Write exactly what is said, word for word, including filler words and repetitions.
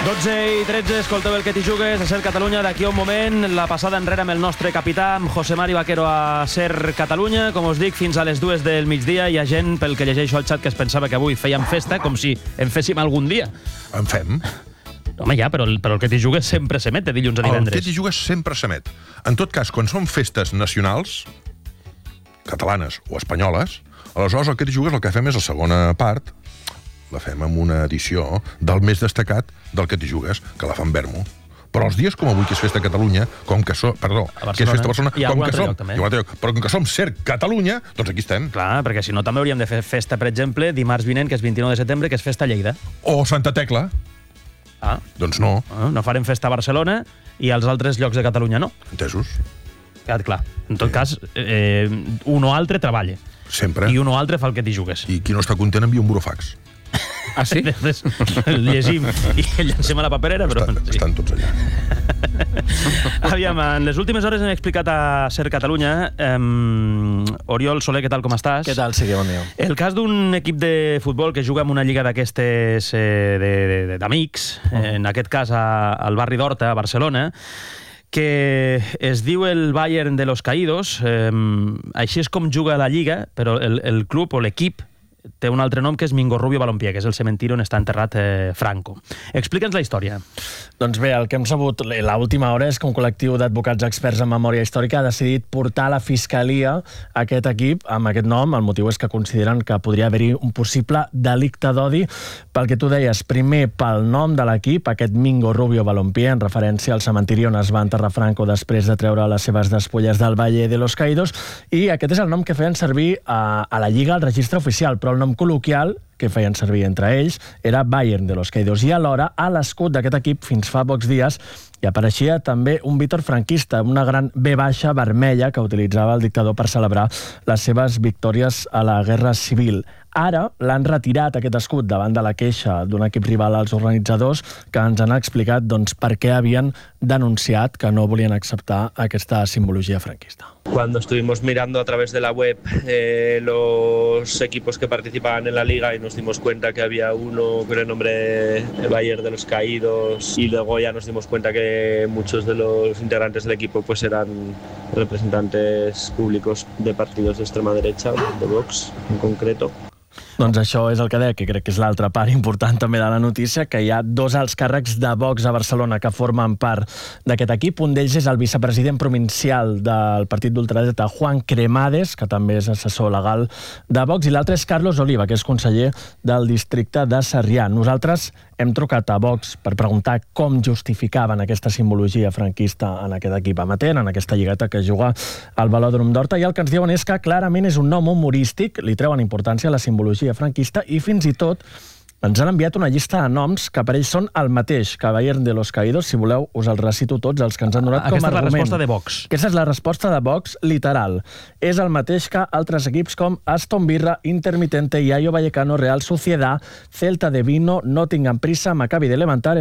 dotze i tretze, escolteu el que t'hi jugues a Ser Catalunya. D'aquí a un moment, la passada enrere amb el nostre capità, amb José Mari Vaquero a Ser Catalunya. Com us dic, fins a les dues del migdia. Hi ha gent, pel que llegeixo al xat, que es pensava que avui fèiem festa, com si en féssim algun dia. En fem. Home, ja, però el, però el que t'hi jugues sempre s'emet, de dilluns a divendres. El que t'hi jugues sempre s'emet. En tot cas, quan són festes nacionals, catalanes o espanyoles, aleshores el que t'hi jugues, el que fem és la segona part, la fem amb una edició del més destacat del que t'hi jugues, que la fan Vermo. Però els dies com avui, que és festa a Catalunya, com que som... Perdó, que és festa a Barcelona, com que som... Lloc, lloc, però com que som Ser Catalunya, doncs aquí estem. Clar, perquè si no també hauríem de fer festa, per exemple, dimarts vinent, que és vint-i-nou de setembre, que és festa a Lleida. O Santa Tecla. Ah. Doncs no. Ah, no farem festa a Barcelona i als altres llocs de Catalunya no. Entesos. Quedat clar. En tot cas, eh, un o altre treballa. Sempre. I un o altre fa el que t'hi jugues. I qui no està content envia un burofax. Ah, sí? Després el llegim i el llancem a la paperera, però... Estan, estan tots allà. Aviam, en les últimes hores hem explicat a Ser Catalunya. Um, Oriol Soler, què tal, com estàs? Què tal, sí, bon dia. El cas d'un equip de futbol que juga en una lliga d'aquestes eh, d'amics, uh -huh. en aquest cas a, al barri d'Horta, a Barcelona, que es diu el Bayern de los Caídos. Eh, així és com juga la lliga, però el, el club o l'equip té un altre nom, que és Mingo Rubio Balompié, que és el cementiri on està enterrat eh, Franco. Explica'ns la història. Doncs bé, el que hem sabut l'última hora és que un col·lectiu d'advocats experts en memòria històrica ha decidit portar a la Fiscalia aquest equip amb aquest nom. El motiu és que consideren que podria haver-hi un possible delicte d'odi pel que tu deies, primer pel nom de l'equip, aquest Mingo Rubio Balompié, en referència al cementiri on es va enterrar Franco després de treure les seves despulles del Valle de los Caídos, i aquest és el nom que feien servir a, a la Lliga, al registre oficial, però el nom col·loquial que feien servir entre ells era Bayern de los Caídos, i alhora a l'escut d'aquest equip fins fa pocs dies hi apareixia també un Vítor franquista, una gran B baixa vermella que utilitzava el dictador per celebrar les seves victòries a la Guerra Civil. Ara l'han retirat, aquest escut, davant de la queixa d'un equip rival als organitzadors, que ens han explicat doncs, per què havien denunciat que no volien acceptar aquesta simbologia franquista. Cuando estuvimos mirando a través de la web eh, los equipos que participaban en la liga y nos dimos cuenta que había uno con el nombre Bayern de los Caídos, y luego ya nos dimos cuenta que muchos de los integrantes del equipo pues eran representantes públicos de partidos de extrema derecha, de Vox en concreto. Doncs això és el que deia, que crec que és l'altra part important també de la notícia, que hi ha dos alts càrrecs de Vox a Barcelona que formen part d'aquest equip. Un d'ells és el vicepresident provincial del partit d'ultradreta, Juan Cremades, que també és assessor legal de Vox, i l'altre és Carlos Oliva, que és conseller del districte de Sarrià. Nosaltres hem trucat a Vox per preguntar com justificaven aquesta simbologia franquista en aquest equip amatent, en aquesta lligueta que juga al Velòdrom d'Horta, i el que ens diuen és que clarament és un nom humorístic, li treuen importància a la simbologia franquista, i fins i tot ens han enviat una llista de noms que per ells són el mateix que Bayern de los Caídos. Si voleu, us els recito tots els que ens han donat com a argument. Aquesta és la resposta de Vox. Aquesta és la resposta de Vox, literal. És el mateix que altres equips com Aston Villa, Intermitente, Rayo Vallecano, Real Sociedad, Celta de Vigo, Nottingham Prisa, Maccabi de Levantar,